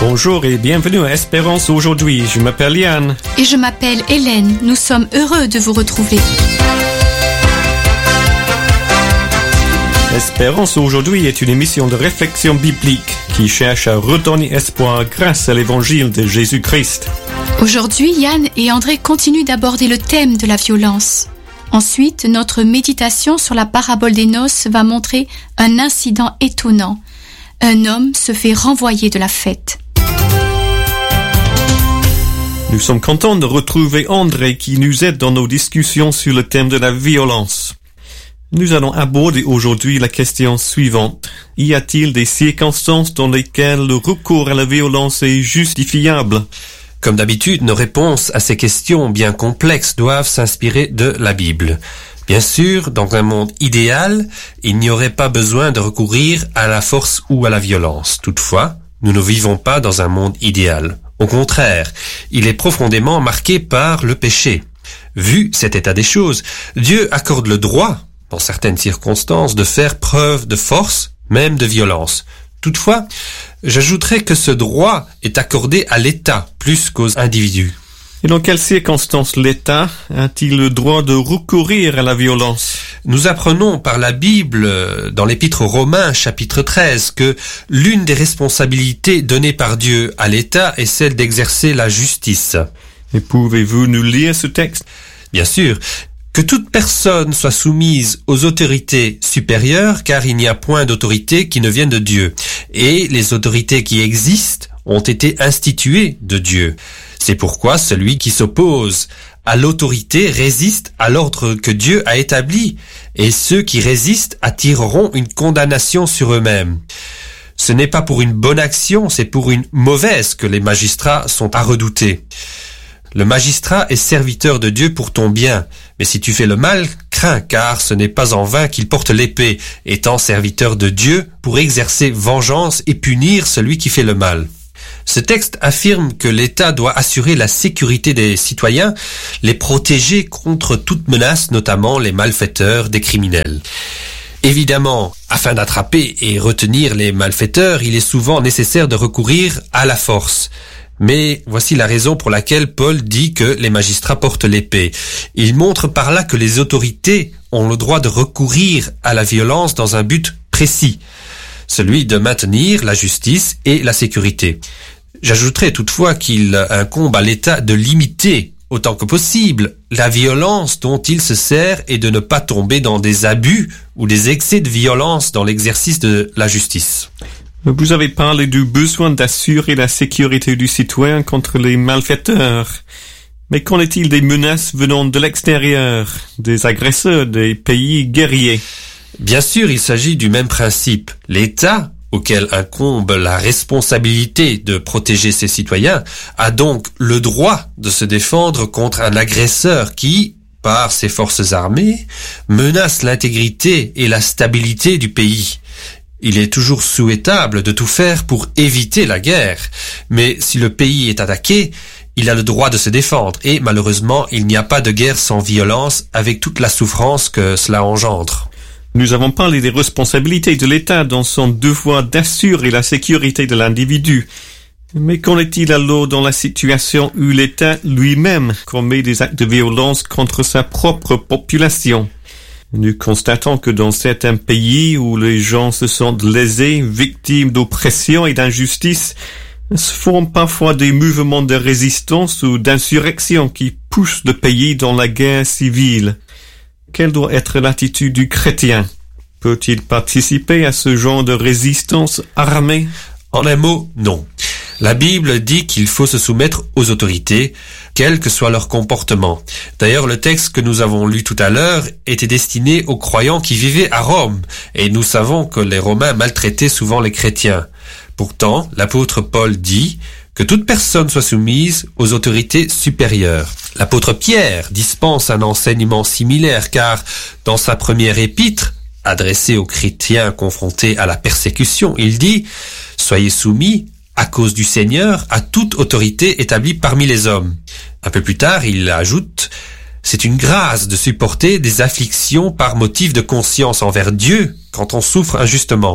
Bonjour et bienvenue à Espérance aujourd'hui. Je m'appelle Yann. Et je m'appelle Hélène. Nous sommes heureux de vous retrouver. Espérance aujourd'hui est une émission de réflexion biblique qui cherche à redonner espoir grâce à l'évangile de Jésus-Christ. Aujourd'hui, Yann et André continuent d'aborder le thème de la violence. Ensuite, notre méditation sur la parabole des noces va montrer un incident étonnant. Un homme se fait renvoyer de la fête. Nous sommes contents de retrouver André qui nous aide dans nos discussions sur le thème de la violence. Nous allons aborder aujourd'hui la question suivante. Y a-t-il des circonstances dans lesquelles le recours à la violence est justifiable ? Comme d'habitude, nos réponses à ces questions bien complexes doivent s'inspirer de la Bible. Bien sûr, dans un monde idéal, il n'y aurait pas besoin de recourir à la force ou à la violence. Toutefois, nous ne vivons pas dans un monde idéal. Au contraire, il est profondément marqué par le péché. Vu cet état des choses, Dieu accorde le droit, dans certaines circonstances, de faire preuve de force, même de violence. Toutefois, j'ajouterais que ce droit est accordé à l'État plus qu'aux individus. Et dans quelles circonstances l'État a-t-il le droit de recourir à la violence ? Nous apprenons par la Bible, dans l'Épître aux Romains, chapitre 13, que l'une des responsabilités données par Dieu à l'État est celle d'exercer la justice. Et pouvez-vous nous lire ce texte ? Bien sûr. Que toute personne soit soumise aux autorités supérieures, car il n'y a point d'autorité qui ne vienne de Dieu. Et les autorités qui existent ont été instituées de Dieu. C'est pourquoi celui qui s'oppose à l'autorité résiste à l'ordre que Dieu a établi, et ceux qui résistent attireront une condamnation sur eux-mêmes. Ce n'est pas pour une bonne action, c'est pour une mauvaise que les magistrats sont à redouter. Le magistrat est serviteur de Dieu pour ton bien, mais si tu fais le mal, crains, car ce n'est pas en vain qu'il porte l'épée, étant serviteur de Dieu pour exercer vengeance et punir celui qui fait le mal. Ce texte affirme que l'État doit assurer la sécurité des citoyens, les protéger contre toute menace, notamment les malfaiteurs, des criminels. Évidemment, afin d'attraper et retenir les malfaiteurs, il est souvent nécessaire de recourir à la force. Mais voici la raison pour laquelle Paul dit que les magistrats portent l'épée. Il montre par là que les autorités ont le droit de recourir à la violence dans un but précis, celui de maintenir la justice et la sécurité. J'ajouterai toutefois qu'il incombe à l'État de limiter autant que possible la violence dont il se sert et de ne pas tomber dans des abus ou des excès de violence dans l'exercice de la justice. Vous avez parlé du besoin d'assurer la sécurité du citoyen contre les malfaiteurs. Mais qu'en est-il des menaces venant de l'extérieur, des agresseurs, des pays guerriers ? Bien sûr, il s'agit du même principe. L'État, auquel incombe la responsabilité de protéger ses citoyens, a donc le droit de se défendre contre un agresseur qui, par ses forces armées, menace l'intégrité et la stabilité du pays. Il est toujours souhaitable de tout faire pour éviter la guerre, mais si le pays est attaqué, il a le droit de se défendre et malheureusement, il n'y a pas de guerre sans violence avec toute la souffrance que cela engendre. Nous avons parlé des responsabilités de l'État dans son devoir d'assurer la sécurité de l'individu. Mais qu'en est-il alors dans la situation où l'État lui-même commet des actes de violence contre sa propre population ? Nous constatons que dans certains pays où les gens se sentent lésés, victimes d'oppression et d'injustice, se font parfois des mouvements de résistance ou d'insurrection qui poussent le pays dans la guerre civile. Quelle doit être l'attitude du chrétien ? Peut-il participer à ce genre de résistance armée ? En un mot, non. La Bible dit qu'il faut se soumettre aux autorités, quel que soit leur comportement. D'ailleurs, le texte que nous avons lu tout à l'heure était destiné aux croyants qui vivaient à Rome, et nous savons que les Romains maltraitaient souvent les chrétiens. Pourtant, l'apôtre Paul dit que toute personne soit soumise aux autorités supérieures. L'apôtre Pierre dispense un enseignement similaire, car dans sa première épître, adressée aux chrétiens confrontés à la persécution, il dit « Soyez soumis à cause du Seigneur, à toute autorité établie parmi les hommes. » Un peu plus tard, il ajoute « C'est une grâce de supporter des afflictions par motif de conscience envers Dieu quand on souffre injustement.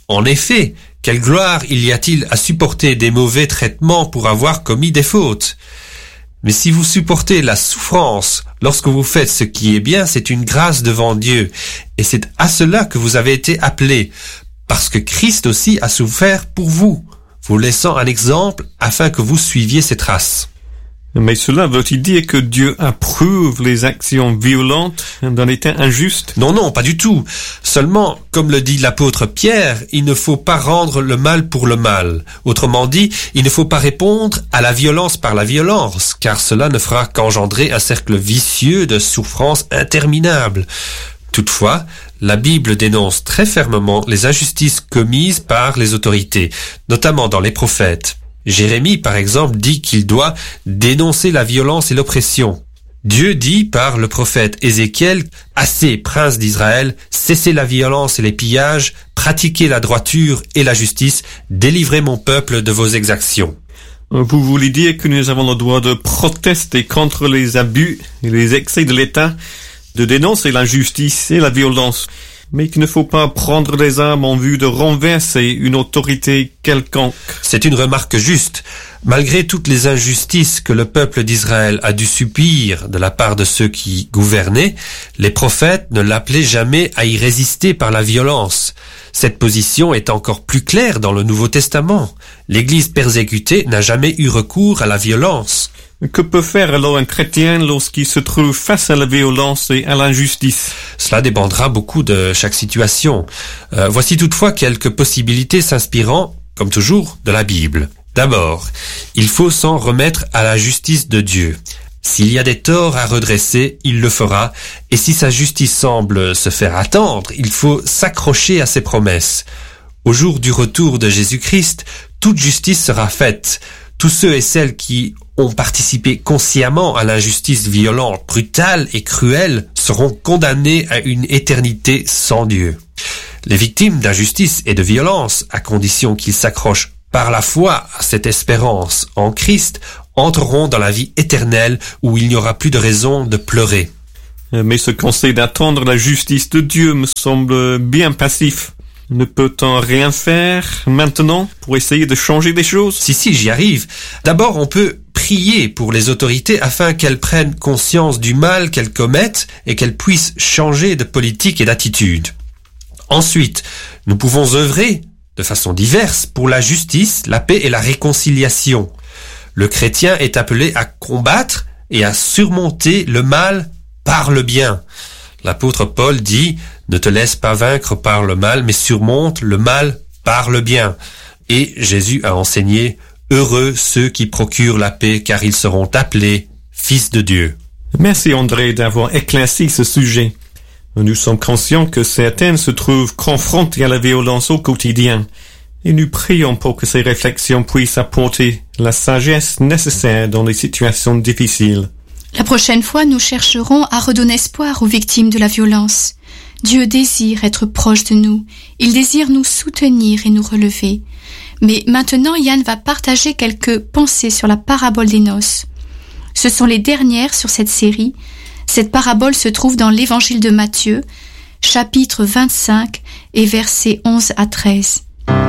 En effet, quelle gloire il y a-t-il à supporter des mauvais traitements pour avoir commis des fautes? Mais si vous supportez la souffrance lorsque vous faites ce qui est bien, c'est une grâce devant Dieu. Et c'est à cela que vous avez été appelés, parce que Christ aussi a souffert pour vous, vous laissant un exemple afin que vous suiviez ses traces. Mais cela veut-il dire que Dieu approuve les actions violentes d'un État injuste? Non, pas du tout. Seulement, comme le dit l'apôtre Pierre, il ne faut pas rendre le mal pour le mal. Autrement dit, il ne faut pas répondre à la violence par la violence, car cela ne fera qu'engendrer un cercle vicieux de souffrances interminables. Toutefois, la Bible dénonce très fermement les injustices commises par les autorités, notamment dans les prophètes. Jérémie, par exemple, dit qu'il doit dénoncer la violence et l'oppression. Dieu dit par le prophète Ézéchiel, « Assez, prince d'Israël, cessez la violence et les pillages, pratiquez la droiture et la justice, délivrez mon peuple de vos exactions. » Vous voulez dire que nous avons le droit de protester contre les abus et les excès de l'État, de dénoncer l'injustice et la violence, mais qu'il ne faut pas prendre des armes en vue de renverser une autorité quelconque. C'est une remarque juste. Malgré toutes les injustices que le peuple d'Israël a dû subir de la part de ceux qui gouvernaient, les prophètes ne l'appelaient jamais à y résister par la violence. Cette position est encore plus claire dans le Nouveau Testament. L'Église persécutée n'a jamais eu recours à la violence. Que peut faire alors un chrétien lorsqu'il se trouve face à la violence et à l'injustice? Cela dépendra beaucoup de chaque situation. Voici toutefois quelques possibilités s'inspirant, comme toujours, de la Bible. D'abord, il faut s'en remettre à la justice de Dieu. S'il y a des torts à redresser, il le fera, et si sa justice semble se faire attendre, il faut s'accrocher à ses promesses. Au jour du retour de Jésus-Christ, toute justice sera faite. Tous ceux et celles qui ont participé consciemment à l'injustice violente, brutale et cruelle seront condamnés à une éternité sans Dieu. Les victimes d'injustice et de violence, à condition qu'ils s'accrochent par la foi à cette espérance en Christ, entreront dans la vie éternelle où il n'y aura plus de raison de pleurer. Mais ce conseil d'attendre la justice de Dieu me semble bien passif. Ne peut-on rien faire maintenant pour essayer de changer des choses? Si, j'y arrive. D'abord, on peut prier pour les autorités afin qu'elles prennent conscience du mal qu'elles commettent et qu'elles puissent changer de politique et d'attitude. Ensuite, nous pouvons œuvrer de façon diverse pour la justice, la paix et la réconciliation. Le chrétien est appelé à combattre et à surmonter le mal par le bien. L'apôtre Paul dit « Ne te laisse pas vaincre par le mal, mais surmonte le mal par le bien. » Et Jésus a enseigné « Heureux ceux qui procurent la paix, car ils seront appelés fils de Dieu. » Merci André d'avoir éclairci ce sujet. Nous sommes conscients que certains se trouvent confrontés à la violence au quotidien, et nous prions pour que ces réflexions puissent apporter la sagesse nécessaire dans les situations difficiles. La prochaine fois, nous chercherons à redonner espoir aux victimes de la violence. Dieu désire être proche de nous. Il désire nous soutenir et nous relever. Mais maintenant, Yann va partager quelques pensées sur la parabole des noces. Ce sont les dernières sur cette série. Cette parabole se trouve dans l'évangile de Matthieu, chapitre 25 et versets 11 à 13.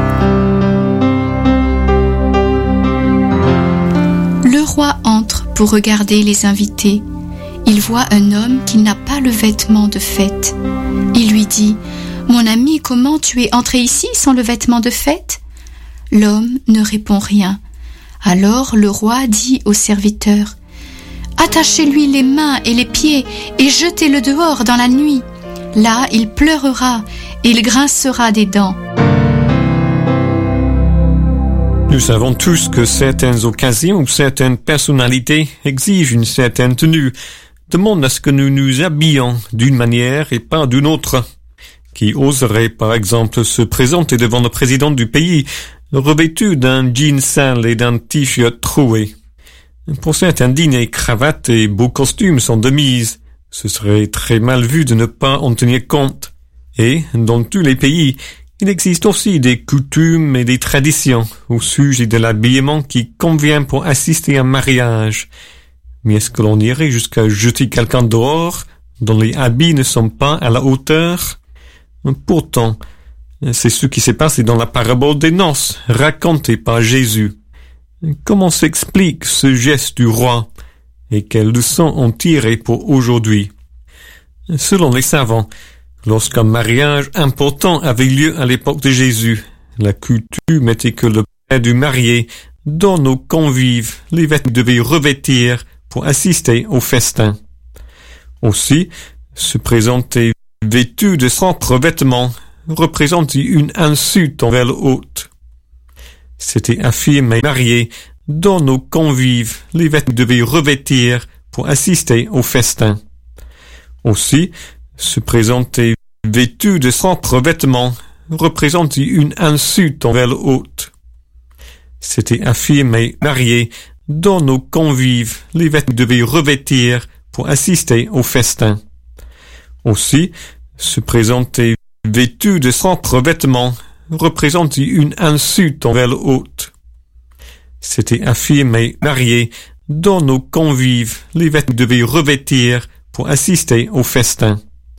Le roi entre pour regarder les invités. Il voit un homme qui n'a pas le vêtement de fête. Il lui dit « Mon ami, comment tu es entré ici sans le vêtement de fête ?» L'homme ne répond rien. Alors le roi dit au serviteur « Attachez-lui les mains et les pieds et jetez-le dehors dans la nuit. Là, il pleurera et il grincera des dents. » Nous savons tous que certaines occasions ou certaines personnalités exigent une certaine tenue, demandent à ce que nous nous habillions d'une manière et pas d'une autre. Qui oserait, par exemple, se présenter devant le président du pays, revêtu d'un jean sale et d'un t-shirt troué? Pour certains, dîners, cravates et beaux costumes sont de mise. Ce serait très mal vu de ne pas en tenir compte. Et, dans tous les pays, il existe aussi des coutumes et des traditions au sujet de l'habillement qui convient pour assister à un mariage. Mais est-ce que l'on irait jusqu'à jeter quelqu'un dehors, dont les habits ne sont pas à la hauteur? Pourtant, C'est ce qui s'est passé dans la parabole des noces, racontée par Jésus. Comment s'explique ce geste du roi et quelles leçons en tirer pour aujourd'hui? Selon les savants, lorsqu'un mariage important avait lieu à l'époque de Jésus, la coutume était que le père du marié donne aux convives les vêtements qu'ils devaient revêtir pour assister au festin. Aussi, se présenter vêtu de propres vêtements représentait une insulte envers l'hôte. C'était affirmer que le marié donne aux convives les vêtements qu'ils devaient revêtir pour assister au festin. Aussi, se présenter vêtu de propres vêtements représentait une insulte envers l'hôte. C'était affirmer que le marié donne aux convives les vêtements qu'ils devaient revêtir pour assister au festin. Aussi, se présenter vêtu de propres vêtements représentait une insulte envers l'hôte. C'était affirmer que le marié donne aux convives les vêtements qu'ils devaient revêtir pour assister au festin.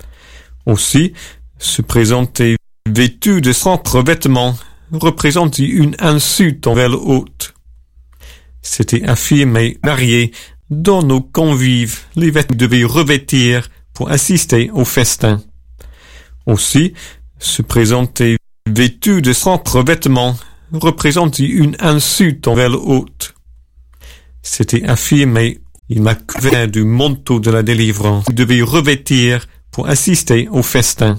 Aussi, se présenter vêtu de propres vêtements représentait une insulte envers l'hôte. C'était affirmer que le marié donne aux convives les vêtements qu'ils devaient revêtir pour assister au festin. Aussi, se présenter vêtu de propres vêtements représentait une insulte envers l'hôte. C'était affirmer il m'a couvert du manteau de la délivrance qu'il devait revêtir pour assister au festin.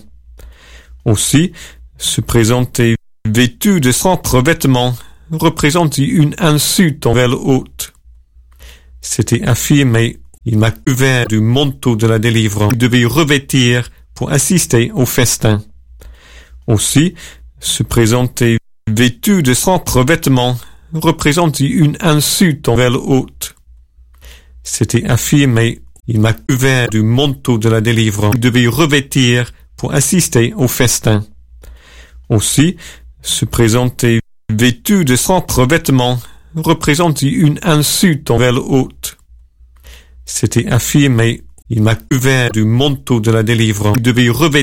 Aussi, se présenter vêtu de propres vêtements représentait une insulte envers l'hôte. C'était affirmer il m'a couvert du manteau de la délivrance qu'il devait revêtir pour assister au festin. Aussi, se présenter vêtu de propres vêtements représentait une insulte envers l'hôte. C'était affirmer il m'a couvert du manteau de la délivrance qu'il devait revêtir pour assister au festin. Aussi, se présenter vêtu de propres vêtements représentait une insulte envers l'hôte. C'était affirmer il m'a couvert du manteau de la délivrance qu'il devait revêtir